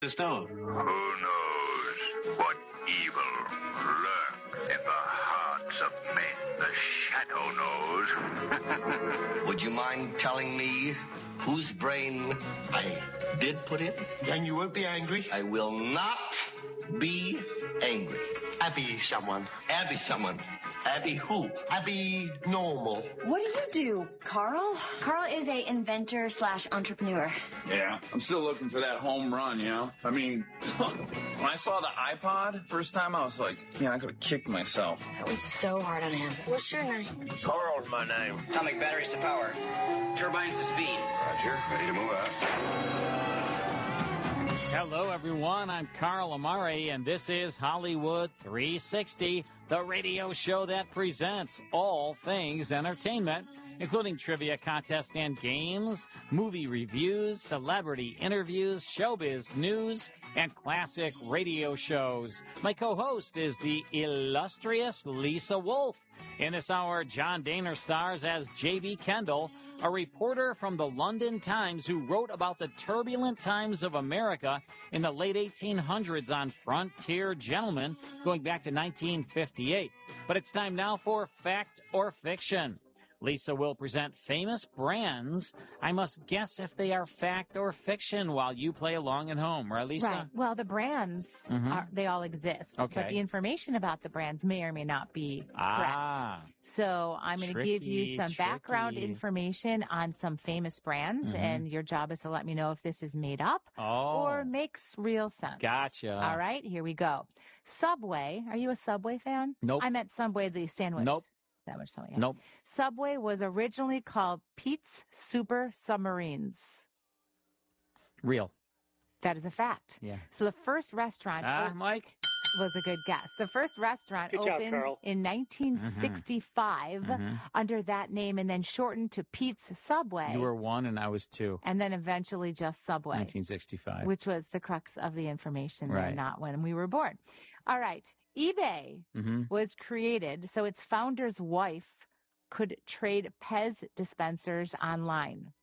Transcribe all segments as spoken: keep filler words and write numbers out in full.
the stone. Who knows what evil lurks in the hearts of men? The Shadow knows. Would you mind telling me whose brain I did put in? And you won't be angry? I will not be angry. Abby someone. Abby someone. Abby who? Abby normal. What do you do, Carl? Carl is a inventor slash entrepreneur. Yeah, I'm still looking for that home run, you know? I mean, when I saw the iPod first time, I was like, man, I could have kicked myself. That was so hard on him. What's your name? Carl's my name. Atomic batteries to power. Turbines to speed. Roger, ready to move out. Hello, everyone. I'm Carl Amari, and this is Hollywood three sixty, the radio show that presents all things entertainment, including trivia contests and games, movie reviews, celebrity interviews, showbiz news, and classic radio shows. My co-host is the illustrious Lisa Wolf. In this hour, John Daner stars as J B. Kendall, a reporter from the London Times who wrote about the turbulent times of America in the late eighteen hundreds on Frontier Gentlemen, going back to nineteen fifty-eight. But it's time now for Fact or Fiction. Lisa will present famous brands. I must guess if they are fact or fiction while you play along at home, right, Lisa? Right. Well, the brands, Mhm. are, they all exist. Okay. But the information about the brands may or may not be Ah. correct. So I'm going to give you Tricky, some background tricky. information on some famous brands, Mhm. and your job is to let me know if this is made up Oh. or makes real sense. Gotcha. All right, here we go. Subway. Are you a Subway fan? Nope. I meant Subway, the sandwich. Nope. Sandwich, something. Nope. Subway was originally called Pete's Super Submarines. Real. That is a fact. Yeah. So the first restaurant Ah, o- Mike? was a good guess. The first restaurant Good job, opened Carl. in nineteen sixty-five Mhm. under that name and then shortened to Pete's Subway. You were one and I was two. and then eventually just Subway, nineteen sixty-five. which was the crux of the information there, Right. not when we were born. All right. eBay hmm was created so its founder's wife could trade Pez dispensers online.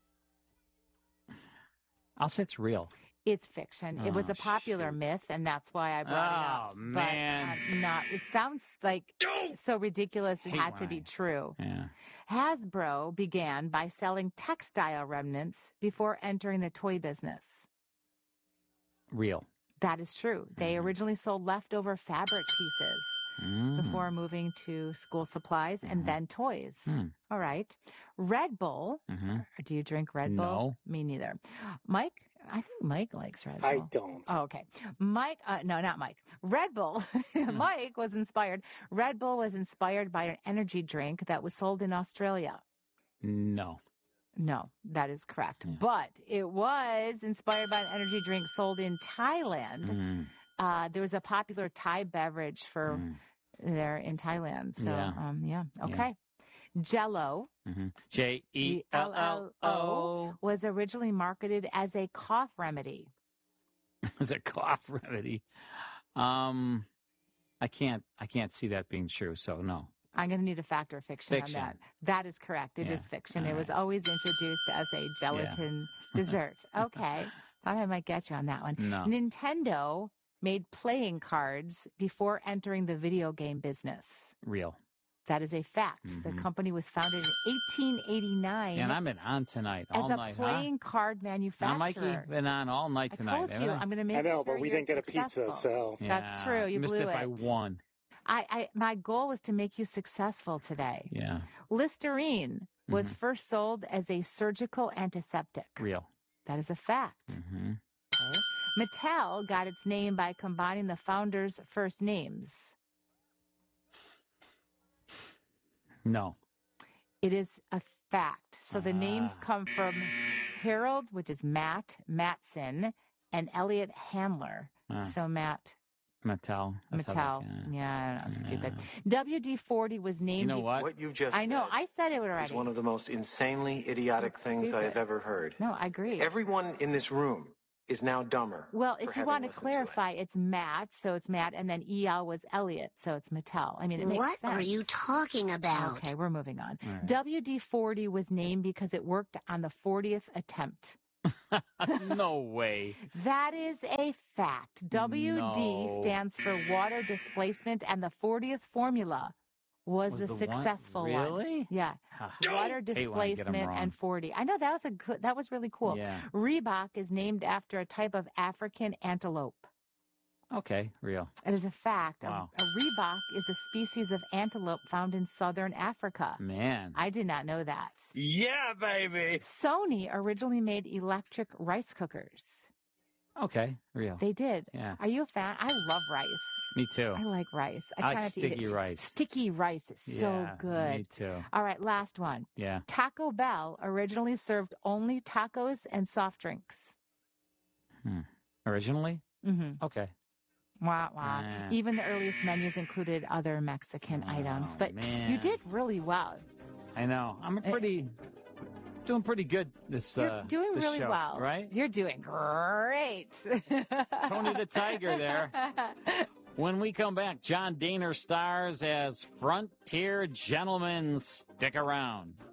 I'll say it's real. It's fiction. It was Oh, a popular shoot. myth, and that's why I brought it Oh, up. man. But uh, not. It sounds like so ridiculous it Hate had to when be I- true. Yeah. Hasbro began by selling textile remnants before entering the toy business. Real. That is true. They Mhm. originally sold leftover fabric pieces Mm. before moving to school supplies and Mhm. then toys. Hmm. All right. Red Bull. Mhm. Do you drink Red Bull? No. Me neither. Mike, I think Mike likes Red Bull. I don't. Oh, okay. Mike, uh, no, not Mike. Red Bull. Mike was inspired. Red Bull was inspired by an energy drink that was sold in Australia. No. No, that is correct. Yeah. But it was inspired by an energy drink sold in Thailand. Mm. Uh, there was a popular Thai beverage for Mm. there in Thailand. So, Yeah. um, yeah. Okay. Jello Mhm. J E L L O was originally marketed as a cough remedy. is a cough remedy. Um, I can't. I can't see that being true. So no. I'm going to need a fact or fiction, Fiction. on that. That is correct. It is Yeah. fiction. All It was right. always introduced as a gelatin dessert. Okay. Thought I might get you on that one. No. Nintendo made playing cards before entering the video game business. Real. That is a fact. The Mhm. company was founded in eighteen eighty-nine And I've been on tonight as all a night, playing card huh? manufacturer. Now, Mikey, been on all night I tonight. told haven't you, I? I'm going to make I know, sure but we you're didn't get a pizza, successful. so. That's true. You missed blew it by it. one. I, I, my goal was to make you successful today. Yeah. Listerine was Mhm. first sold as a surgical antiseptic. Real. That is a fact. hmm Okay. Mattel got its name by combining the founders' first names. No. It is a fact. So the names Ah. come from Harold, which is Matt, Matson, and Elliot Handler. Ah. So Matt, Mattel. That's how Mattel. they- Yeah, I don't know, Yeah. stupid. W D forty was named. You know what? What you just I know. said I said it is already. one of the most insanely idiotic That's things I stupid. have ever heard. No, I agree. Everyone in this room is now dumber. Well, for if you having want to listened clarify, it's Matt, so it's Matt, and then E L was Elliot, so it's Mattel. I mean, it makes What sense. are you talking about? Okay, we're moving on. All right. W D forty was named because it worked on the fortieth attempt No way. That is a fact. W D No. stands for water displacement, and the fortieth formula was, Was the, the one- successful one. Really? Yeah. Ah, Water hate when I get 'em displacement wrong. and forty. I know that was a good, that was really cool. Yeah. Reebok is named after a type of African antelope. Okay, real. It is a fact. A- Wow. A, reebok is a species of antelope found in southern Africa. Man. I did not know that. Yeah, baby. Sony originally made electric rice cookers. Okay, real. They did. Yeah. Are you a fan? I love rice. Me too. I like rice. I, I try like not to eat sticky it. rice. Sticky rice is so Yeah, good. Me too. All right, last one. Yeah. Taco Bell originally served only tacos and soft drinks. Hmm. Originally? Mm-hmm. Okay. Wow, wow. Ah. Even the earliest menus included other Mexican Oh, items. But you man. did really well. I know. I'm a Eh. pretty doing pretty good this You're uh doing this really show, well. right? You're doing great. Tony the Tiger there. When we come back, John Daner stars as Frontier Gentleman. Stick around.